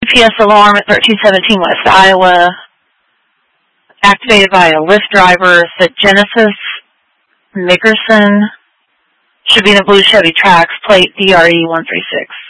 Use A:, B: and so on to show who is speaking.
A: GPS alarm at 1317 West Iowa, activated by a Lyft driver, said Genesis Mickerson should be in a blue Chevy Trax, plate DRE 136.